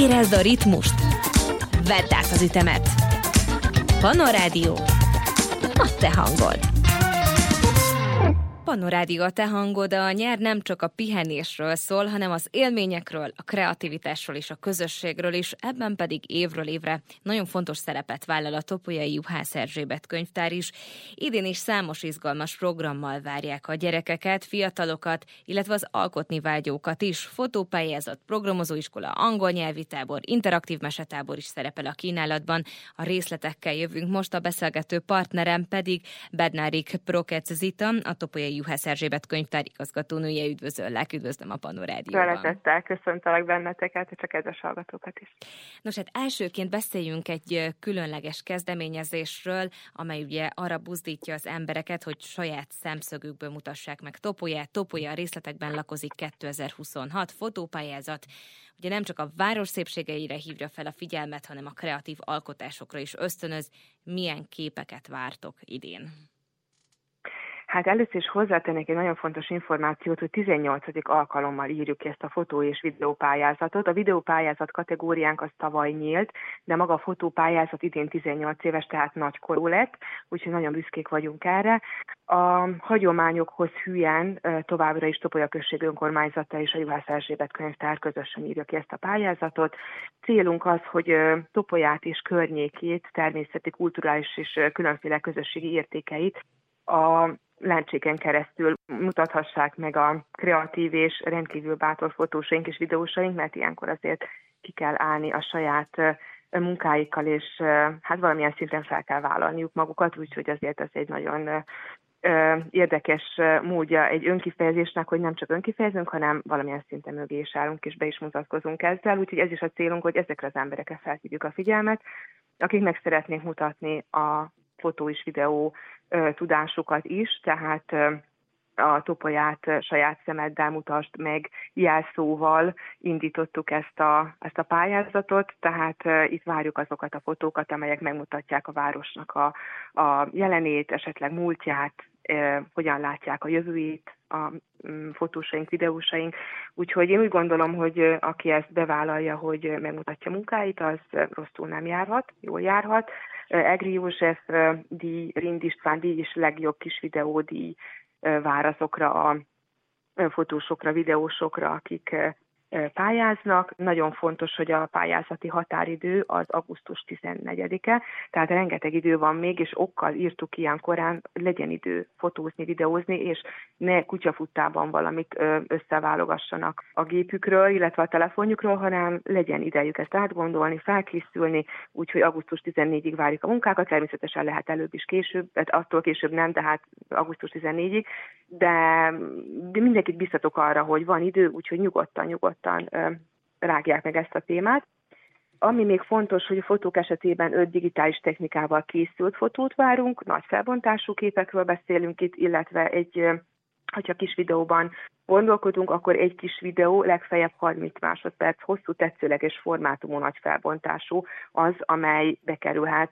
Érezd a ritmust! Vedd át az ütemet! Panorádió, a te hangod! Panorádió, a te hangod, a nyár nem csak a pihenésről szól, hanem az élményekről, a kreativitásról és a közösségről is, ebben pedig évről évre nagyon fontos szerepet vállal a Topolyai Juhász Erzsébet könyvtár is. Idén is számos izgalmas programmal várják a gyerekeket, fiatalokat, illetve az alkotni vágyókat is. Fotópályázat, programozóiskola, angol nyelvi tábor, interaktív mesetábor is szerepel a kínálatban. A részletekkel jövünk most, a beszélgető partnerem pedig Bednárik Prokec Zita, a Topolyai Juhász Erzsébet könyvtár igazgatónője. Üdvözöllek, üdvözlöm a Panorádióban. Szeretettel köszöntelek benneteket, és a kedves hallgatókat is. Nos, hát elsőként beszéljünk egy különleges kezdeményezésről, amely ugye arra buzdítja az embereket, hogy saját szemszögükből mutassák meg Topolyát. Topolya a részletekben lakozik 2026 fotópályázat. Ugye nem csak a város szépségeire hívja fel a figyelmet, hanem a kreatív alkotásokra is ösztönöz. Milyen képeket vártok idén? Hát először is hozzátennék egy nagyon fontos információt, hogy 18. alkalommal írjuk ki ezt a fotó- és videópályázatot. A videópályázat kategóriánk az tavaly nyílt, de maga a fotópályázat idén 18 éves, tehát nagykorú lett, úgyhogy nagyon büszkék vagyunk erre. A hagyományokhoz hűen továbbra is Topolya község önkormányzata és a Juhász Erzsébet könyvtár közösen írja ki ezt a pályázatot. Célunk az, hogy Topolyát és környékét, természeti, kulturális és különféle közösségi értékeit a lencséken keresztül mutathassák meg a kreatív és rendkívül bátor fotósaink és videósaink, mert ilyenkor azért ki kell állni a saját munkáikkal, és hát valamilyen szinten fel kell vállalniuk magukat, úgyhogy azért ez egy nagyon érdekes módja egy önkifejezésnek, hogy nem csak önkifejezünk, hanem valamilyen szinten mögé is állunk, és be is mutatkozunk ezzel, úgyhogy ez is a célunk, hogy ezekre az emberekre felhívjuk a figyelmet, akik meg szeretnék mutatni a fotó és videó tudásukat is, tehát a Topolyát saját szemeddel mutasd meg jelszóval indítottuk ezt a pályázatot, tehát itt várjuk azokat a fotókat, amelyek megmutatják a városnak a jelenét, esetleg múltját, hogyan látják a jövőjét a fotósaink, videósaink. Úgyhogy én úgy gondolom, hogy aki ezt bevállalja, hogy megmutatja munkáit, az rosszul nem járhat, jól járhat. Egri József díj, Rind István díj és legjobb kis videódíj vár azokra a fotósokra, videósokra, akik pályáznak. Nagyon fontos, hogy a pályázati határidő az augusztus 14-e, tehát rengeteg idő van még, és okkal írtuk ilyen korán, legyen idő fotózni, videózni, és ne kutyafuttában valamit összeválogassanak a gépükről, illetve a telefonjukról, hanem legyen idejük ezt átgondolni, felkészülni, úgyhogy augusztus 14-ig várjuk a munkákat, természetesen lehet előbb is később, attól később nem, de hát augusztus 14-ig, de mindenkit biztatok arra, hogy van idő, úgyhogy nyugodtan rágják meg ezt a témát. Ami még fontos, hogy a fotók esetében 5 digitális technikával készült fotót várunk, nagy felbontású képekről beszélünk itt, illetve hogyha kis videóban gondolkodunk, akkor egy kis videó, legfeljebb 30 másodperc hosszú, tetszőleges formátumú, nagy felbontású az, amely bekerülhet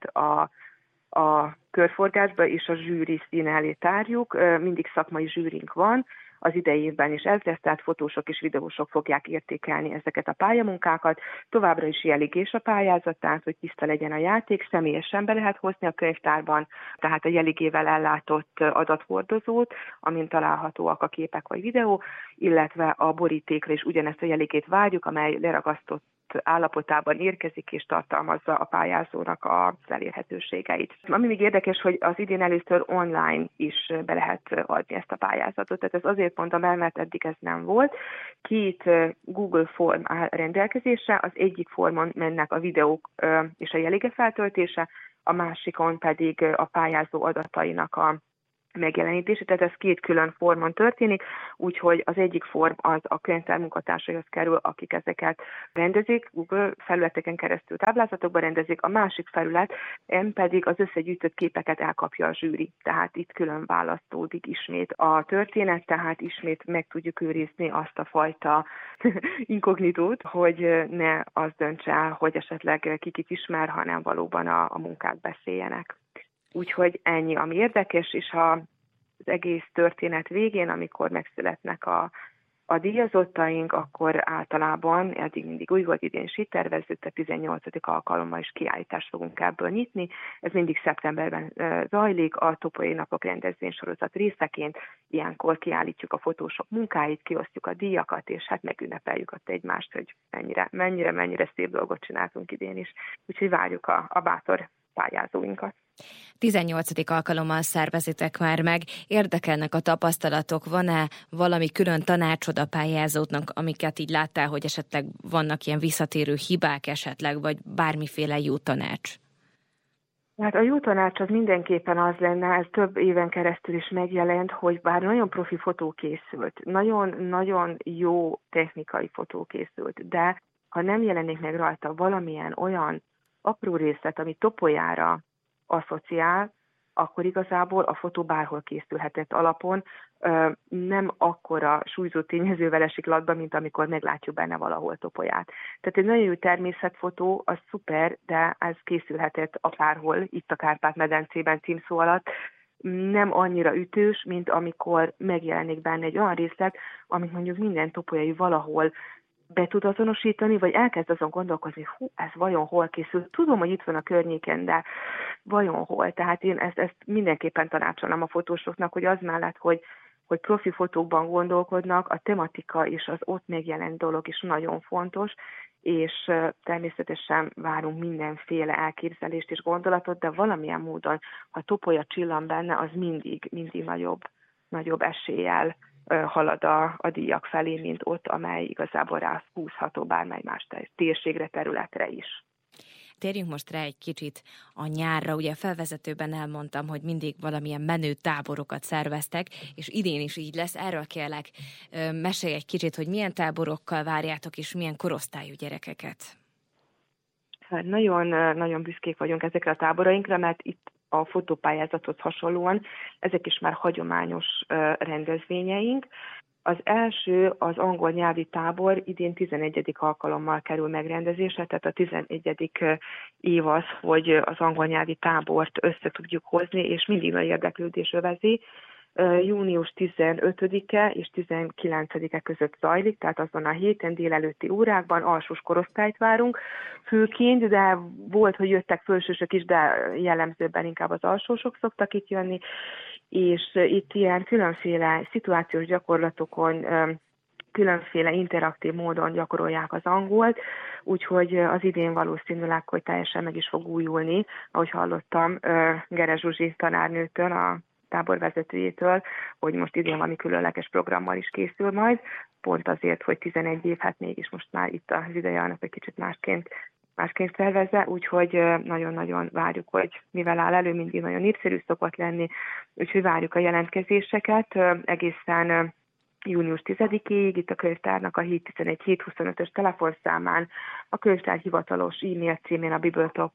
a körforgásba, és a zsűri színe elé tárjuk. Mindig szakmai zsűrink van, az idei évben is ez lesz, tehát fotósok és videósok fogják értékelni ezeket a pályamunkákat. Továbbra is jeligés a pályázat, tehát hogy tiszta legyen a játék, személyesen be lehet hozni a könyvtárban, tehát a jeligével ellátott adathordozót, amin találhatóak a képek vagy videó, illetve a borítékra is ugyanezt a jeligét várjuk, amely leragasztott állapotában érkezik és tartalmazza a pályázónak az elérhetőségeit. Ami még érdekes, hogy az idén először online is be lehet adni ezt a pályázatot. Tehát ez azért mondom el, mert eddig ez nem volt. 2 Google form áll rendelkezésre, az egyik formon mennek a videók és a jelige feltöltése, a másikon pedig a pályázó adatainak a megjelenítése, tehát ez 2 külön formon történik, úgyhogy az egyik form az a könyvtár munkatársaihoz kerül, akik ezeket rendezik, Google felületeken keresztül táblázatokban rendezik, a másik felület pedig az összegyűjtött képeket elkapja a zsűri, tehát itt külön választódik ismét a történet, tehát ismét meg tudjuk őrizni azt a fajta inkognitót, hogy ne az döntse el, hogy esetleg kikit ismer, hanem valóban a munkák beszéljenek. Úgyhogy ennyi, ami érdekes, és az egész történet végén, amikor megszületnek A díjazottaink akkor általában, eddig mindig úgy volt, idén is így tervezzük, a 18. alkalommal is kiállítást fogunk ebből nyitni. Ez mindig szeptemberben zajlik, a Topolyai Napok rendezvénysorozat részeként. Ilyenkor kiállítjuk a fotósok munkáit, kiosztjuk a díjakat, és hát megünnepeljük ott egymást, hogy mennyire szép dolgot csináltunk idén is. Úgyhogy várjuk a bátor pályázóinkat. 18. alkalommal szervezitek már meg. Érdekelnek a tapasztalatok? Van-e valami külön tanácsod a pályázóknak, amiket így láttál, hogy esetleg vannak ilyen visszatérő hibák esetleg, vagy bármiféle jó tanács? Hát a jó tanács az mindenképpen az lenne, ez több éven keresztül is megjelent, hogy bár nagyon profi fotó készült, nagyon jó technikai fotó készült, de ha nem jelenik meg rajta valamilyen olyan apró részlet, ami Topolyára asszociál, akkor igazából a fotó bárhol készülhetett alapon, nem akkora súlyzó tényezővel esik latba, mint amikor meglátjuk benne valahol Topolyát. Tehát egy nagyon jó természetfotó, az szuper, de ez készülhetett akárhol, itt a Kárpát-medencében címszó alatt, nem annyira ütős, mint amikor megjelenik benne egy olyan részlet, amit mondjuk minden topolyai valahol be tud azonosítani, vagy elkezd azon gondolkozni, hogy ez vajon hol készült. Tudom, hogy itt van a környéken, de vajon hol? Tehát én ezt mindenképpen tanácsolom a fotósoknak, hogy az mellett, hogy profi fotókban gondolkodnak, a tematika és az ott megjelent dolog is nagyon fontos, és természetesen várunk mindenféle elképzelést és gondolatot, de valamilyen módon, ha Topolya csillan benne, az mindig nagyobb eséllyel halad a díjak felé, mint ott, amely igazából ráhúzható bármely más térségre, területre is. Térjünk most rá egy kicsit a nyárra. Ugye felvezetőben elmondtam, hogy mindig valamilyen menő táborokat szerveztek, és idén is így lesz. Erről kérlek, mesélj egy kicsit, hogy milyen táborokkal várjátok, és milyen korosztályú gyerekeket. Hát nagyon büszkék vagyunk ezekre a táborainkra, mert itt a fotópályázathoz hasonlóan ezek is már hagyományos rendezvényeink. Az első, az angol nyelvi tábor idén 11. alkalommal kerül megrendezésre, tehát a 11. év az, hogy az angol nyelvi tábort össze tudjuk hozni, és mindig nagy érdeklődés övezi. Június 15-e és 19-e között zajlik, tehát azon a héten délelőtti órákban alsós korosztályt várunk főként, de volt, hogy jöttek felsősök is, de jellemzőben inkább az alsósok szoktak itt jönni, és itt ilyen különféle szituációs gyakorlatokon, különféle interaktív módon gyakorolják az angolt, úgyhogy az idén valószínűleg, hogy teljesen meg is fog újulni, ahogy hallottam Gere Zsuzsi tanárnőtől, a táborvezetőjétől, hogy most idén valami különleges programmal is készül majd, pont azért, hogy 11 év, hát mégis most már itt az ideje annak egy kicsit másként szervezze, úgyhogy nagyon-nagyon várjuk, hogy mivel áll elő, mindig nagyon népszerű szokott lenni, úgyhogy várjuk a jelentkezéseket egészen június 10-ig, itt a könyvtárnak a 711-725-ös telefonszámán, a könyvtár hivatalos e-mail címén, a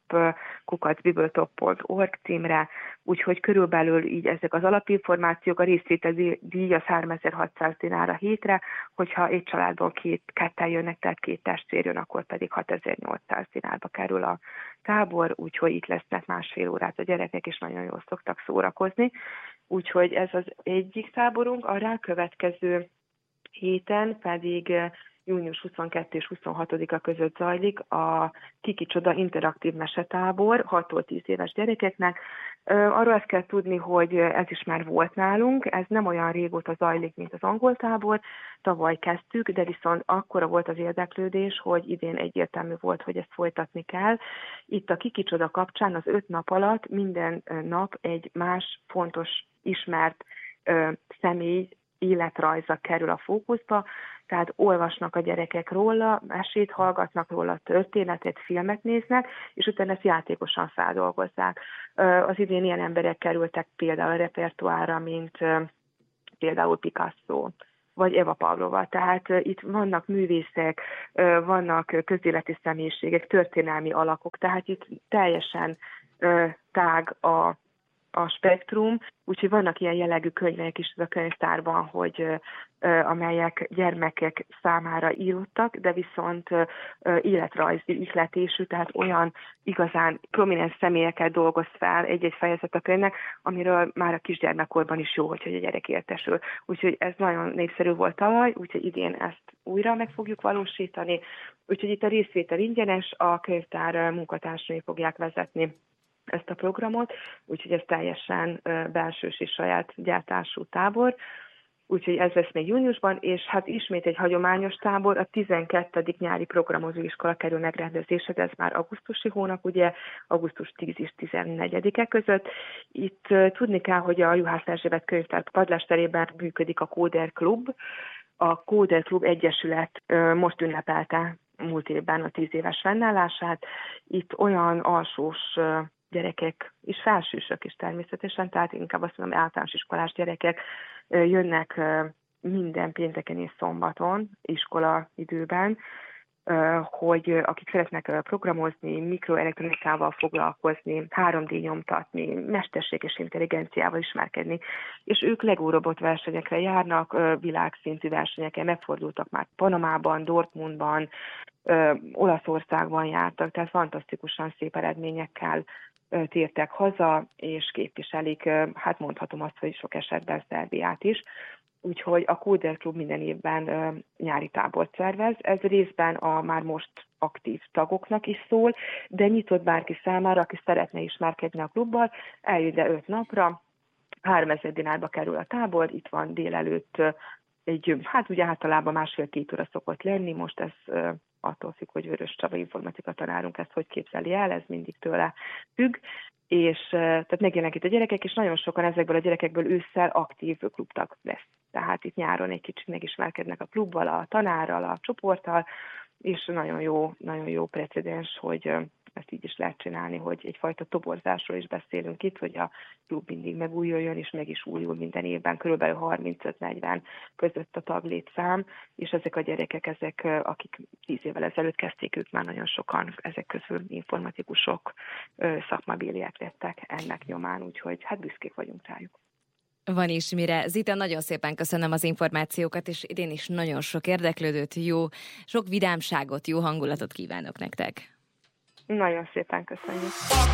bibeltop.org címre, úgyhogy körülbelül így ezek az alapinformációk, a részvételi díj az 3600 dinárra hétre, hogyha egy családból ketten jönnek, tehát 2 testvér jön, akkor pedig 6800 dinárba kerül a tábor, úgyhogy itt lesznek másfél órát a gyerekek, és nagyon jól szoktak szórakozni. Úgyhogy ez az egyik táborunk, a rákövetkező héten pedig június 22 és 26-a között zajlik a Kiki Csoda interaktív mesetábor 6-tól 10 éves gyerekeknek. Arról azt kell tudni, hogy ez is már volt nálunk, ez nem olyan régóta zajlik, mint az angol tábor, tavaly kezdtük, de viszont akkora volt az érdeklődés, hogy idén egyértelmű volt, hogy ezt folytatni kell. Itt a Kiki Csoda kapcsán az 5 nap alatt minden nap egy más fontos ismert személy életrajza kerül a fókuszba, tehát olvasnak a gyerekek róla, mesét hallgatnak róla, történetet, filmet néznek, és utána ezt játékosan feldolgozzák. Az idén ilyen emberek kerültek például a repertoárra, mint például Picasso, vagy Eva Pavlova. Tehát itt vannak művészek, vannak közéleti személyiségek, történelmi alakok, tehát itt teljesen tág a spektrum, úgyhogy vannak ilyen jellegű könyvek is a könyvtárban, amelyek gyermekek számára írottak, de viszont életrajzi ihletésű, tehát olyan igazán prominens személyeket dolgoz fel egy-egy fejezet a könyvnek, amiről már a kisgyermekkorban is jó, hogy a gyerek értesül. Úgyhogy ez nagyon népszerű volt tavaly, úgyhogy idén ezt újra meg fogjuk valósítani. Úgyhogy itt a részvétel ingyenes, a könyvtár munkatársai fogják vezetni ezt a programot, úgyhogy ez teljesen belsős és saját gyártású tábor. Úgyhogy ez lesz még júniusban, és hát ismét egy hagyományos tábor, a 12. nyári programozóiskola kerül megrendezésre, de ez már augusztusi hónap, ugye, augusztus 10 és 14-e között. Itt tudni kell, hogy a Juhász Erzsébet könyvtár padlásterében működik a Kóder Klub. A Kóder Klub Egyesület most ünnepelte múlt évben a 10 éves fennállását. Itt olyan alsós gyerekek, és felsősök is természetesen, tehát inkább azt mondom, általános iskolás gyerekek jönnek minden pénteken és szombaton iskola időben, hogy akik szeretnek programozni, mikroelektronikával foglalkozni, 3D nyomtatni, mesterséges intelligenciával ismerkedni, és ők Lego robot versenyekre járnak, világszintű versenyeken, megfordultak már Panamában, Dortmundban, Olaszországban jártak, tehát fantasztikusan szép eredményekkel tértek haza, és képviselik, hát mondhatom azt, hogy sok esetben Szerbiát is. Úgyhogy a Kóder Klub minden évben nyári tábort szervez. Ez részben a már most aktív tagoknak is szól, de nyitott bárki számára, aki szeretne ismerkedni a klubbal, eljön ide 5 napra, 3000 dinárba kerül a tábor, itt van délelőtt hát ugye általában 1,5-2 óra szokott lenni, most ez attól függ, hogy Vörös Csaba informatika tanárunk ezt hogy képzeli el, ez mindig tőle függ, és tehát megjelennek itt a gyerekek, és nagyon sokan ezekből a gyerekekből ősszel aktív klubtag lesz. Tehát itt nyáron egy kicsit megismerkednek a klubbal, a tanárral, a csoporttal, és nagyon jó precedens, hogy ezt így is lehet csinálni, hogy egyfajta toborzásról is beszélünk itt, hogy a klub mindig megújuljon, és meg is újul minden évben, körülbelül 35-40 között a taglétszám, és ezek a gyerekek, akik 10 évvel ezelőtt kezdték, ők már nagyon sokan, ezek közül informatikusok, szakmabéliek lettek ennek nyomán, úgyhogy hát büszkék vagyunk rájuk. Van is mire. Zita, nagyon szépen köszönöm az információkat, és idén is nagyon sok érdeklődőt, sok vidámságot, jó hangulatot kívánok nektek. Nagyon szépen köszönjük.